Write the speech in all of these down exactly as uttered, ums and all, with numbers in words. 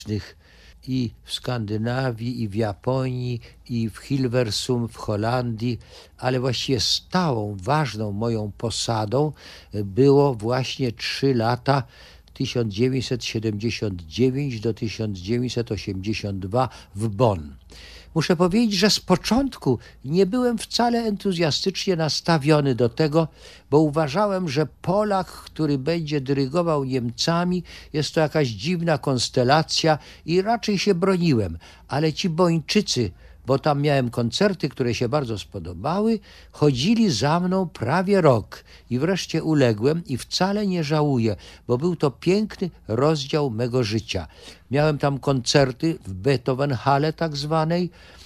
i w Skandynawii, i w Japonii, i w Hilversum w Holandii, ale właściwie stałą, ważną moją posadą było właśnie trzy lata tysiąc dziewięćset siedemdziesiąt dziewięć do tysiąc dziewięćset osiemdziesiąt dwa w Bonn. Muszę powiedzieć, że z początku nie byłem wcale entuzjastycznie nastawiony do tego, bo uważałem, że Polak, który będzie dyrygował Niemcami, jest to jakaś dziwna konstelacja i raczej się broniłem. Ale ci Bończycy, bo tam miałem koncerty, które się bardzo spodobały, chodzili za mną prawie rok i wreszcie uległem i wcale nie żałuję, bo był to piękny rozdział mego życia. Miałem tam koncerty w Beethoven-Halle tak zwanej,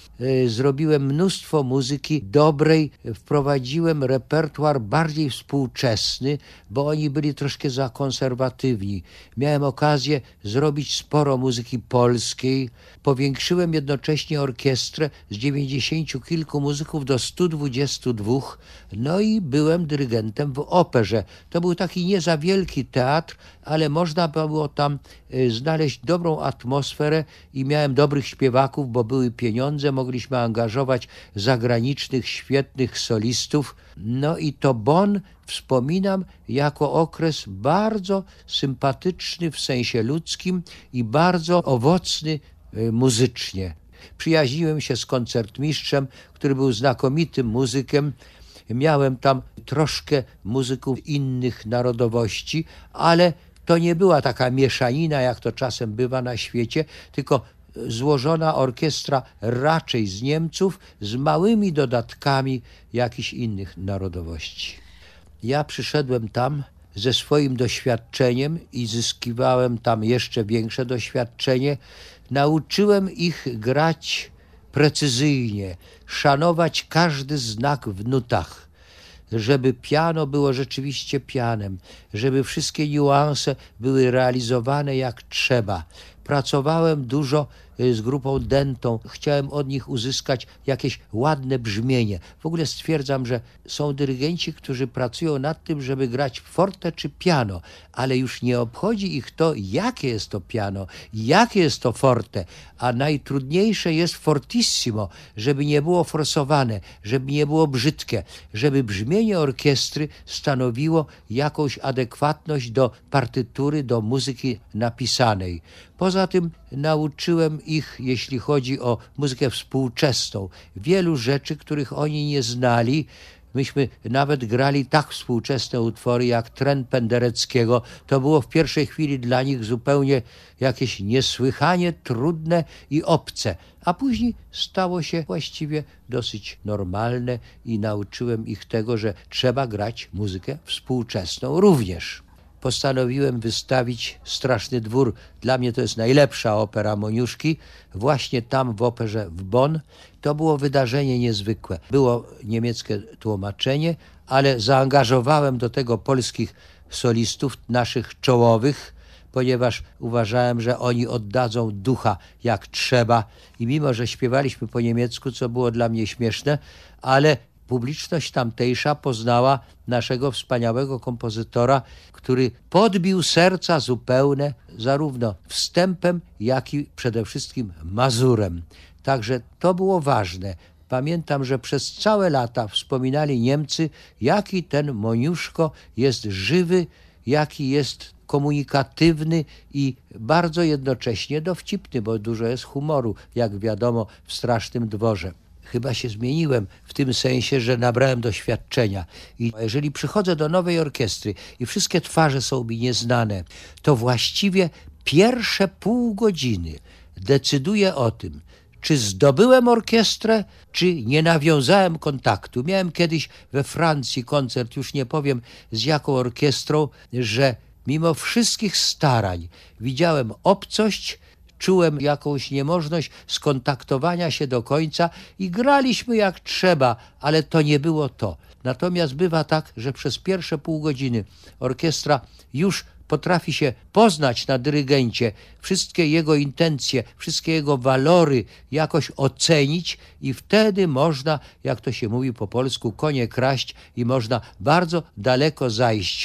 zrobiłem mnóstwo muzyki dobrej, wprowadziłem repertuar bardziej współczesny, bo oni byli troszkę za konserwatywni. Miałem okazję zrobić sporo muzyki polskiej. Powiększyłem jednocześnie orkiestrę z dziewięćdziesięciu kilku muzyków do stu dwudziestu dwóch. No i byłem dyrygentem w operze. To był taki nie za wielki teatr, ale można było tam znaleźć dobrą atmosferę i miałem dobrych śpiewaków, bo były pieniądze, mogliśmy angażować zagranicznych, świetnych solistów. No i to Bonn wspominam jako okres bardzo sympatyczny w sensie ludzkim i bardzo owocny muzycznie. Przyjaźniłem się z koncertmistrzem, który był znakomitym muzykiem. Miałem tam troszkę muzyków innych narodowości, ale to nie była taka mieszanina, jak to czasem bywa na świecie, tylko złożona orkiestra raczej z Niemców, z małymi dodatkami jakichś innych narodowości. Ja przyszedłem tam ze swoim doświadczeniem i zyskiwałem tam jeszcze większe doświadczenie. Nauczyłem ich grać precyzyjnie, szanować każdy znak w nutach, żeby piano było rzeczywiście pianem, żeby wszystkie niuanse były realizowane jak trzeba. Pracowałem dużo z grupą dentą, chciałem od nich uzyskać jakieś ładne brzmienie. W ogóle stwierdzam, że są dyrygenci, którzy pracują nad tym, żeby grać forte czy piano, ale już nie obchodzi ich to, jakie jest to piano, jakie jest to forte, a najtrudniejsze jest fortissimo, żeby nie było forsowane, żeby nie było brzydkie, żeby brzmienie orkiestry stanowiło jakąś adekwatność do partytury, do muzyki napisanej. Poza tym nauczyłem ich, jeśli chodzi o muzykę współczesną, wielu rzeczy, których oni nie znali. Myśmy nawet grali tak współczesne utwory jak Tren Pendereckiego. To było w pierwszej chwili dla nich zupełnie jakieś niesłychanie trudne i obce, a później stało się właściwie dosyć normalne i nauczyłem ich tego, że trzeba grać muzykę współczesną również. Postanowiłem wystawić Straszny Dwór. Dla mnie to jest najlepsza opera Moniuszki. Właśnie tam w operze w Bonn. To było wydarzenie niezwykłe. Było niemieckie tłumaczenie, ale zaangażowałem do tego polskich solistów, naszych czołowych, ponieważ uważałem, że oni oddadzą ducha jak trzeba. I mimo, że śpiewaliśmy po niemiecku, co było dla mnie śmieszne, ale publiczność tamtejsza poznała naszego wspaniałego kompozytora, który podbił serca zupełne zarówno wstępem, jak i przede wszystkim mazurem. Także to było ważne. Pamiętam, że przez całe lata wspominali Niemcy, jaki ten Moniuszko jest żywy, jaki jest komunikatywny i bardzo jednocześnie dowcipny, bo dużo jest humoru, jak wiadomo, w Strasznym Dworze. Chyba się zmieniłem w tym sensie, że nabrałem doświadczenia. I jeżeli przychodzę do nowej orkiestry i wszystkie twarze są mi nieznane, to właściwie pierwsze pół godziny decyduję o tym, czy zdobyłem orkiestrę, czy nie nawiązałem kontaktu. Miałem kiedyś we Francji koncert, już nie powiem z jaką orkiestrą, że mimo wszystkich starań widziałem obcość, czułem jakąś niemożność skontaktowania się do końca i graliśmy jak trzeba, ale to nie było to. Natomiast bywa tak, że przez pierwsze pół godziny orkiestra już potrafi się poznać na dyrygencie, wszystkie jego intencje, wszystkie jego walory jakoś ocenić i wtedy można, jak to się mówi po polsku, konie kraść i można bardzo daleko zajść.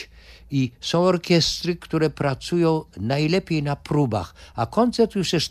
I są orkiestry, które pracują najlepiej na próbach, a koncert już jest